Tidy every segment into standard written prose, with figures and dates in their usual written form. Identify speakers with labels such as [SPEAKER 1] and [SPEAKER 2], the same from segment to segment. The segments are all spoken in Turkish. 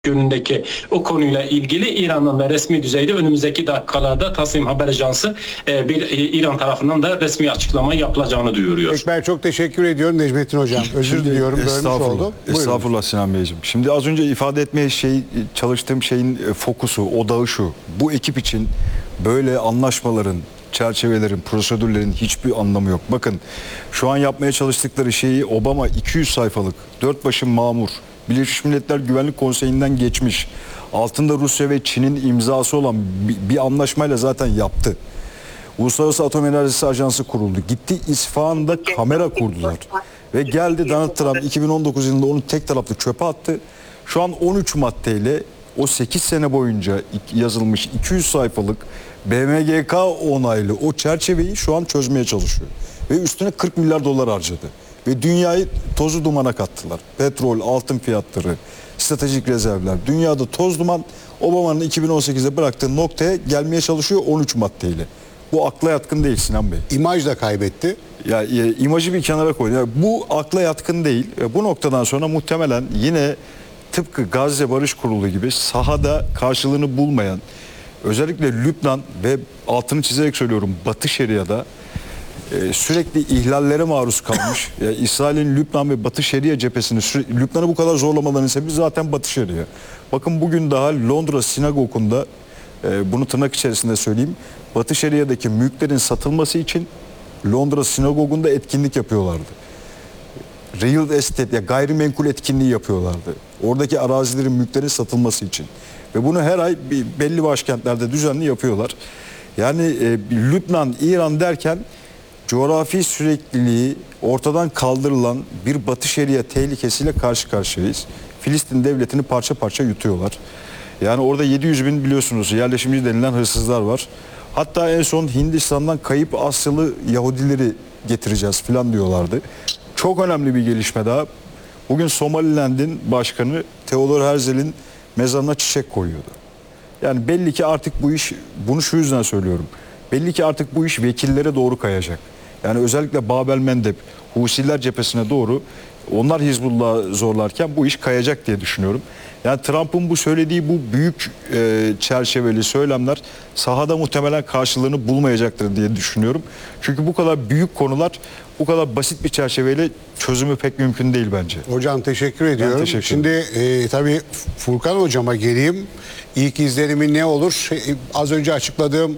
[SPEAKER 1] yönündeki o konuyla ilgili İran'dan da resmi düzeyde önümüzdeki dakikalarda Tasnim Haber Ajansı bir İran tarafından da resmi açıklama yapılacağını duyuruyor.
[SPEAKER 2] Ekber, çok teşekkür ediyorum Necmettin Hocam. Özür diliyorum, bölmüş oldum.
[SPEAKER 3] Estağfurullah Sinan Beyciğim. Şimdi az önce ifade etmeye çalıştığım şeyin fokusu, odağı şu. Bu ekip için böyle anlaşmaların, çerçevelerin, prosedürlerin hiçbir anlamı yok. Bakın şu an yapmaya çalıştıkları şeyi Obama 200 sayfalık, 4 başı mamur, Birleşmiş Milletler Güvenlik Konseyi'nden geçmiş, altında Rusya ve Çin'in imzası olan bir anlaşmayla zaten yaptı. Uluslararası Atom Enerjisi Ajansı kuruldu. Gitti İsfahan'da kamera kurdular. Ve geldi Donald Trump 2019 yılında onu tek taraflı çöpe attı. Şu an 13 maddeyle o 8 sene boyunca yazılmış 200 sayfalık BMGK onaylı o çerçeveyi şu an çözmeye çalışıyor. Ve üstüne 40 milyar dolar harcadı. Ve dünyayı tozu dumana kattılar. Petrol, altın fiyatları, stratejik rezervler. Dünyada toz duman, Obama'nın 2018'de bıraktığı noktaya gelmeye çalışıyor 13 maddeyle. Bu akla yatkın değil Sinan Bey.
[SPEAKER 2] İmaj da kaybetti.
[SPEAKER 3] Ya imajı bir kenara koy. Yani bu akla yatkın değil. Bu noktadan sonra muhtemelen yine tıpkı Gazze Barış Kurulu gibi sahada karşılığını bulmayan, özellikle Lübnan ve altını çizerek söylüyorum Batı Şeria'da sürekli ihlallere maruz kalmış. Yani İsrail'in Lübnan ve Batı Şeria cephesini, Lübnan'ı bu kadar zorlamalarının sebebi zaten Batı Şeria. Bakın bugün daha Londra sinagogunda, bunu tırnak içerisinde söyleyeyim, Batı Şeria'daki mülklerin satılması için Londra sinagogunda etkinlik yapıyorlardı. Real estate, ya gayrimenkul etkinliği yapıyorlardı. Oradaki arazilerin, mülklerin satılması için. Ve bunu her ay belli başkentlerde düzenli yapıyorlar. Yani Lübnan, İran derken coğrafi sürekliliği ortadan kaldırılan bir Batı Şeria tehlikesiyle karşı karşıyayız. Filistin devletini parça parça yutuyorlar. Yani orada 700 bin biliyorsunuz yerleşimci denilen hırsızlar var. Hatta en son Hindistan'dan kayıp Asyalı Yahudileri getireceğiz falan diyorlardı. Çok önemli bir gelişme daha. Bugün Somaliland'in başkanı Theodor Herzl'in mezarına çiçek koyuyordu. Yani belli ki artık bu iş, bunu şu yüzden söylüyorum. Belli ki artık bu iş vekillere doğru kayacak. Yani özellikle Babel Mendeb, Husiler cephesine doğru onlar Hizbullah'ı zorlarken bu iş kayacak diye düşünüyorum. Yani Trump'ın bu söylediği bu büyük çerçeveli söylemler sahada muhtemelen karşılığını bulmayacaktır diye düşünüyorum. Çünkü bu kadar büyük konular bu kadar basit bir çerçeveyle çözümü pek mümkün değil bence.
[SPEAKER 2] Hocam teşekkür ediyorum.
[SPEAKER 3] Teşekkür
[SPEAKER 2] Şimdi tabii Furkan hocama geleyim. İlk izlenimin ne olur? Az önce açıkladığım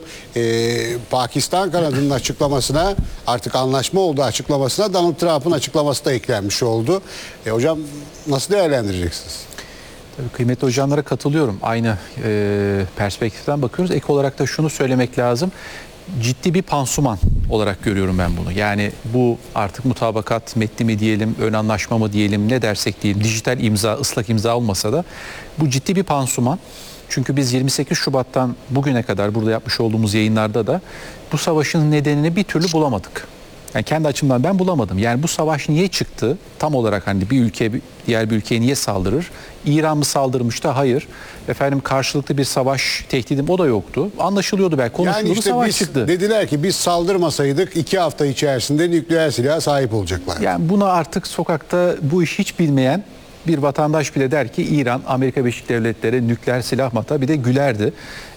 [SPEAKER 2] Pakistan kanadının açıklamasına, artık anlaşma olduğu açıklamasına Donald Trump'ın açıklaması da eklenmiş oldu. Hocam nasıl değerlendireceksiniz?
[SPEAKER 4] Tabii kıymetli hocamlara katılıyorum. Aynı perspektiften bakıyoruz. Ek olarak da şunu söylemek lazım. Ciddi bir pansuman olarak görüyorum ben bunu. Yani bu artık mutabakat metni mi diyelim, ön anlaşma mı diyelim, ne dersek diyelim, dijital imza, ıslak imza olmasa da bu ciddi bir pansuman. Çünkü biz 28 Şubat'tan bugüne kadar burada yapmış olduğumuz yayınlarda da bu savaşın nedenini bir türlü bulamadık. Yani kendi açımdan ben bulamadım. Yani bu savaş niye çıktı? Tam olarak hani bir ülke diğer bir ülkeye niye saldırır? İran mı saldırmıştı? Hayır. Efendim karşılıklı bir savaş tehdidim o da yoktu. Anlaşılıyordu belki. Konuşuluyordu,
[SPEAKER 2] Yani işte
[SPEAKER 4] savaş çıktı.
[SPEAKER 2] Dediler ki biz saldırmasaydık 2 hafta içerisinde nükleer silaha sahip olacaklar.
[SPEAKER 4] Yani buna artık sokakta bu iş hiç bilmeyen bir vatandaş bile der ki İran, Amerika Birleşik Devletleri nükleer silah mata, bir de gülerdi.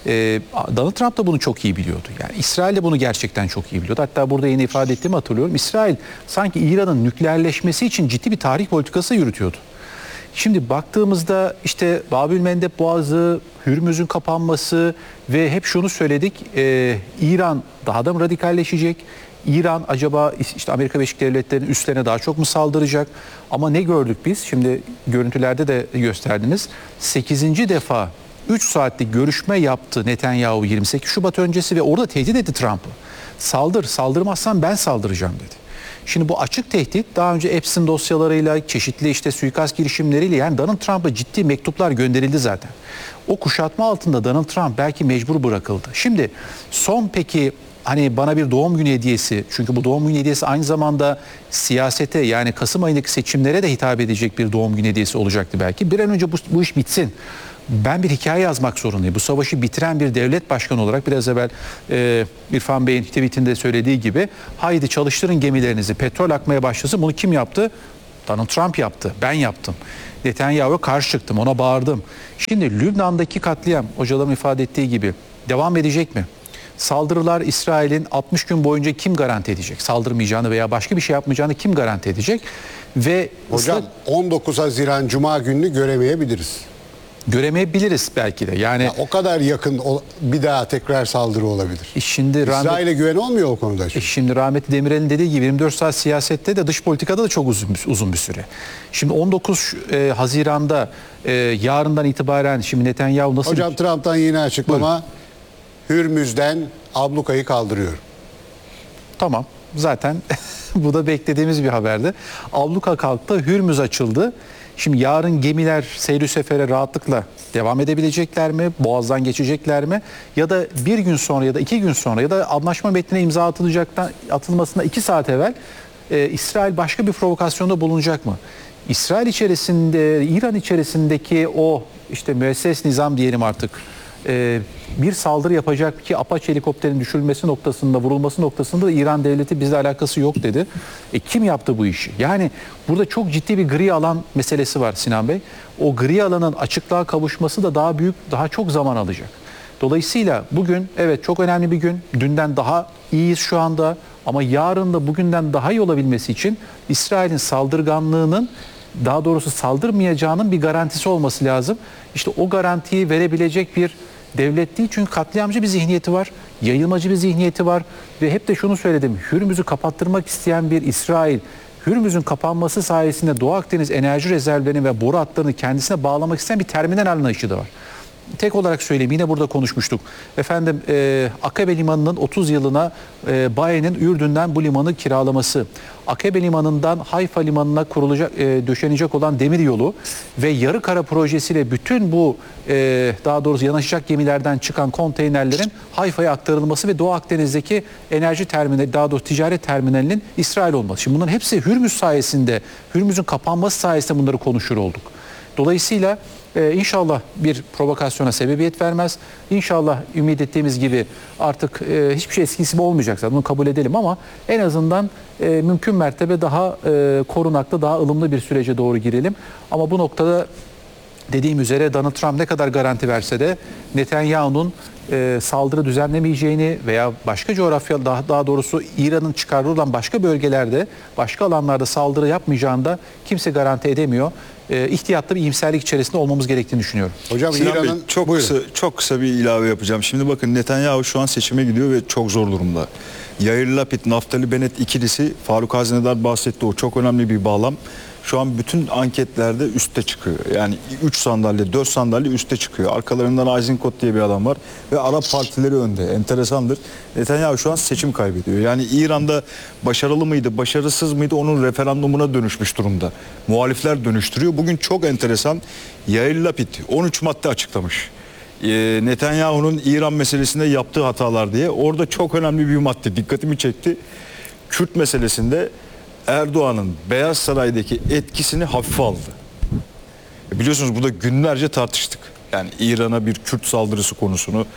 [SPEAKER 4] Donald Trump da bunu çok iyi biliyordu. Yani İsrail de bunu gerçekten çok iyi biliyordu. Hatta burada yine ifade ettiğimi hatırlıyorum. İsrail sanki İran'ın nükleerleşmesi için ciddi bir tarih politikası yürütüyordu. Şimdi baktığımızda işte Babül Mendeb Boğazı, Hürmüz'ün kapanması ve hep şunu söyledik. İran daha da mı radikalleşecek? İran acaba işte Amerika Birleşik Devletleri'nin üslerine daha çok mu saldıracak? Ama ne gördük biz? Şimdi görüntülerde de gösterdiniz. 8. defa 3 saatlik görüşme yaptı Netanyahu 28 Şubat öncesi ve orada tehdit etti Trump'ı. Saldır, saldırmazsan ben saldıracağım dedi. Şimdi bu açık tehdit daha önce Epstein dosyalarıyla, çeşitli işte suikast girişimleriyle, yani Donald Trump'a ciddi mektuplar gönderildi zaten. O kuşatma altında Donald Trump belki mecbur bırakıldı. Şimdi son peki hani bana bir doğum günü hediyesi, çünkü bu doğum günü hediyesi aynı zamanda siyasete, yani Kasım ayındaki seçimlere de hitap edecek bir doğum günü hediyesi olacaktı belki. Bir an önce bu iş bitsin. Ben bir hikaye yazmak zorundayım. Bu savaşı bitiren bir devlet başkanı olarak, biraz evvel İrfan Bey'in tweetinde söylediği gibi, haydi çalıştırın gemilerinizi, petrol akmaya başlasın. Bunu kim yaptı? Donald Trump yaptı. Ben yaptım. Netanyahu'ya karşı çıktım. Ona bağırdım. Şimdi Lübnan'daki katliam hocaların ifade ettiği gibi devam edecek mi? Saldırılar İsrail'in 60 gün boyunca kim garanti edecek? Saldırmayacağını veya başka bir şey yapmayacağını kim garanti edecek? Ve
[SPEAKER 2] Hocam 19 Haziran Cuma gününü göremeyebiliriz.
[SPEAKER 4] göremeyebiliriz belki de. Yani
[SPEAKER 2] O kadar yakın bir daha tekrar saldırı olabilir.
[SPEAKER 4] şimdi
[SPEAKER 2] İsrail'e güven olmuyor o konuda.
[SPEAKER 4] Şimdi rahmetli Demirel'in dediği gibi 24 saat siyasette de dış politikada da çok uzun bir süre. Şimdi 19 Haziran'da yarından itibaren şimdi Netanyahu nasıl...
[SPEAKER 2] Hocam Trump'tan yeni açıklama, Hürmüz'den ablukayı kaldırıyor.
[SPEAKER 4] Tamam, zaten bu da beklediğimiz bir haberdi. Abluka kalktı, Hürmüz açıldı. Şimdi yarın gemiler seyri sefere rahatlıkla devam edebilecekler mi? Boğaz'dan geçecekler mi? Ya da bir gün sonra ya da 2 gün sonra ya da anlaşma metnine imza atılmasına 2 saat evvel İsrail başka bir provokasyonda bulunacak mı? İsrail içerisinde, İran içerisindeki o işte müesses nizam diyelim artık, bir saldırı yapacak ki Apache helikopterin düşürülmesi noktasında, vurulması noktasında da İran devleti bizle alakası yok dedi. Kim yaptı bu işi? Yani burada çok ciddi bir gri alan meselesi var Sinan Bey. O gri alanın açıklığa kavuşması da daha büyük, daha çok zaman alacak. Dolayısıyla bugün evet çok önemli bir gün. Dünden daha iyiyiz şu anda ama yarın da bugünden daha iyi olabilmesi için İsrail'in saldırganlığının, daha doğrusu saldırmayacağının bir garantisi olması lazım. İşte o garantiyi verebilecek bir devlet değil, çünkü katliamcı bir zihniyeti var, yayılmacı bir zihniyeti var ve hep de şunu söyledim, Hürmüz'ü kapattırmak isteyen bir İsrail, Hürmüz'ün kapanması sayesinde Doğu Akdeniz enerji rezervlerini ve boru hatlarını kendisine bağlamak isteyen bir terminal anlayışı da var. Tek olarak söyleyeyim, yine burada konuşmuştuk. Efendim Akabe Limanı'nın 30 yılına Baye'nin Ürdün'den bu limanı kiralaması, Akabe Limanı'ndan Hayfa Limanı'na kurulacak, döşenecek olan demir yolu ve Yarıkara projesiyle bütün bu daha doğrusu yanaşacak gemilerden çıkan konteynerlerin Hayfa'ya aktarılması ve Doğu Akdeniz'deki enerji terminali, daha doğrusu ticaret terminalinin İsrail olması. Şimdi bunların hepsi Hürmüz sayesinde, Hürmüz'ün kapanması sayesinde bunları konuşur olduk. Dolayısıyla inşallah bir provokasyona sebebiyet vermez. İnşallah ümit ettiğimiz gibi artık hiçbir şey eskisi gibi olmayacak zaten, bunu kabul edelim ama en azından mümkün mertebe daha korunaklı, daha ılımlı bir sürece doğru girelim. Ama bu noktada dediğim üzere Donald Trump ne kadar garanti verse de Netanyahu'nun saldırı düzenlemeyeceğini veya başka coğrafya, daha doğrusu İran'ın çıkardığı olan başka bölgelerde, başka alanlarda saldırı yapmayacağını da kimse garanti edemiyor. İhtiyatlı bir iyimserlik içerisinde olmamız gerektiğini düşünüyorum.
[SPEAKER 2] Hocam
[SPEAKER 3] Sinan Bey,
[SPEAKER 2] İran'ın
[SPEAKER 3] çok kısa bir ilave yapacağım. Şimdi bakın, Netanyahu şu an seçime gidiyor ve çok zor durumda. Yair Lapid, Naftali Bennett ikilisi, Faruk Haznedar bahsetti, o çok önemli bir bağlam. Şu an bütün anketlerde üste çıkıyor. Yani 3 sandalye, 4 sandalye üste çıkıyor. Arkalarından Eisenkot diye bir adam var ve Arap partileri önde. Enteresandır. Netanyahu şu an seçim kaybediyor. Yani İran'da başarılı mıydı, başarısız mıydı, onun referandumuna dönüşmüş durumda. Muhalifler dönüştürüyor. Bugün çok enteresan, Yair Lapid 13 madde açıklamış. Netanyahu'nun İran meselesinde yaptığı hatalar diye. Orada çok önemli bir madde dikkatimi çekti. Kürt meselesinde Erdoğan'ın Beyaz Saray'daki etkisini hafife aldı. Biliyorsunuz burada günlerce tartıştık. Yani İran'a bir Kürt saldırısı konusunu.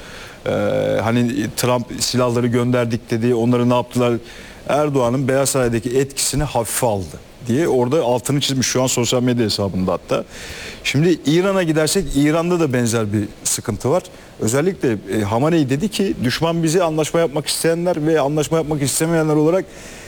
[SPEAKER 3] Hani Trump silahları gönderdik dedi, onları ne yaptılar? Erdoğan'ın Beyaz Saray'daki etkisini hafife aldı diye orada altını çizmiş şu an sosyal medya hesabında hatta. Şimdi İran'a gidersek İran'da da benzer bir sıkıntı var. Özellikle Hamaney dedi ki düşman bizi anlaşma yapmak isteyenler ve anlaşma yapmak istemeyenler olarak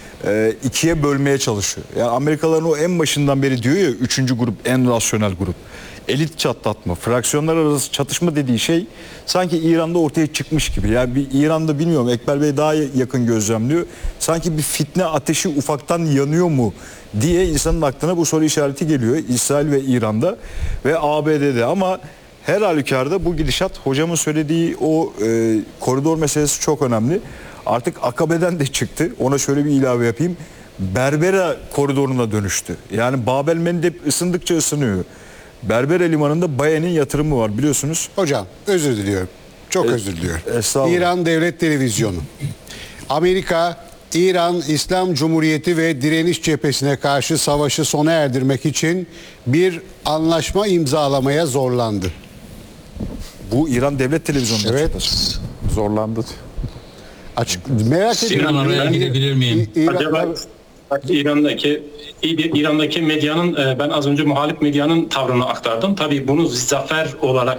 [SPEAKER 3] ikiye bölmeye çalışıyor. Yani Amerikalıların o en başından beri diyor ya, 3. grup en rasyonel grup. Elit çatlatma, fraksiyonlar arası çatışma dediği şey sanki İran'da ortaya çıkmış gibi. Yani bir İran'da, bilmiyorum, Ekber Bey daha yakın gözlemliyor. Sanki bir fitne ateşi ufaktan yanıyor mu diye insanın aklına bu soru işareti geliyor. İsrail ve İran'da ve ABD'de, ama her halükarda bu gidişat, hocamın söylediği o koridor meselesi çok önemli. Artık Akabe'den de çıktı. Ona şöyle bir ilave yapayım. Berbera koridoruna dönüştü. Yani Babel Mendeb ısındıkça ısınıyor. Berbera Limanı'nda Baye'nin yatırımı var, biliyorsunuz.
[SPEAKER 2] Hocam özür diliyorum. Çok özür diliyorum.
[SPEAKER 3] Estağfurullah.
[SPEAKER 2] İran Devlet Televizyonu. Amerika, İran İslam Cumhuriyeti ve direniş cephesine karşı savaşı sona erdirmek için bir anlaşma imzalamaya zorlandı.
[SPEAKER 3] Bu İran Devlet Televizyonu.
[SPEAKER 2] Evet.
[SPEAKER 4] Zorlandı.
[SPEAKER 2] Merak
[SPEAKER 1] Sinan
[SPEAKER 2] ediyorum.
[SPEAKER 1] araya
[SPEAKER 5] girebilir miyim?
[SPEAKER 1] Acaba İran'daki medyanın ben az önce muhalif medyanın tavrını aktardım. Tabii bunu zafer olarak